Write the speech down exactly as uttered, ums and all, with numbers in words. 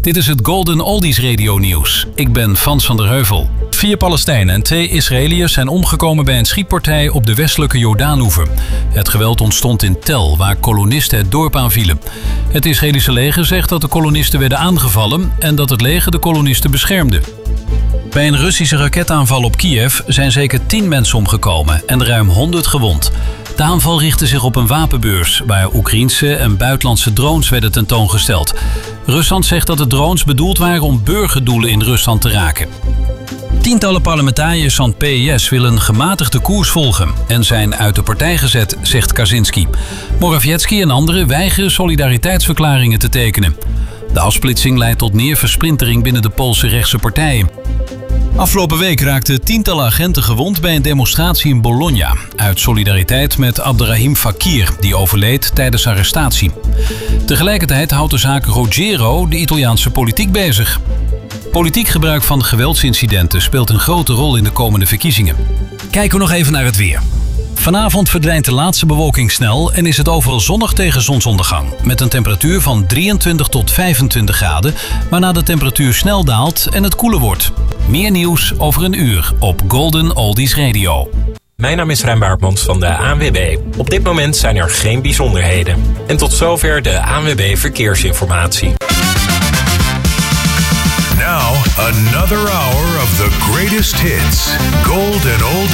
Dit is het Golden Oldies Radio Nieuws. Ik ben Frans van der Heuvel. Vier Palestijnen en twee Israëliërs zijn omgekomen bij een schietpartij op de westelijke Jordaanoever. Het geweld ontstond in Tel, waar kolonisten het dorp aanvielen. Het Israëlische leger zegt dat de kolonisten werden aangevallen en dat het leger de kolonisten beschermde. Bij een Russische raketaanval op Kiev zijn zeker tien mensen omgekomen en ruim honderd gewond. De aanval richtte zich op een wapenbeurs, waar Oekraïense en buitenlandse drones werden tentoongesteld. Rusland zegt dat de drones bedoeld waren om burgerdoelen in Rusland te raken. Tientallen parlementariërs van P I S willen een gematigde koers volgen en zijn uit de partij gezet, zegt Kaczynski. Morawiecki en anderen weigeren solidariteitsverklaringen te tekenen. De afsplitsing leidt tot meer versplintering binnen de Poolse rechtse partijen. Afgelopen week raakten tientallen agenten gewond bij een demonstratie in Bologna, uit solidariteit met Abderrahim Fakir, die overleed tijdens arrestatie. Tegelijkertijd houdt de zaak Rogero de Italiaanse politiek bezig. Politiek gebruik van geweldsincidenten speelt een grote rol in de komende verkiezingen. Kijken we nog even naar het weer. Vanavond verdwijnt de laatste bewolking snel en is het overal zonnig tegen zonsondergang. Met een temperatuur van drieëntwintig tot vijfentwintig graden, waarna de temperatuur snel daalt en het koeler wordt. Meer nieuws over een uur op Golden Oldies Radio. Mijn naam is Rijn Baartmans van de A N W B. Op dit moment zijn er geen bijzonderheden. En tot zover de A N W B Verkeersinformatie. Now, another hour of the greatest hits. Golden Oldies.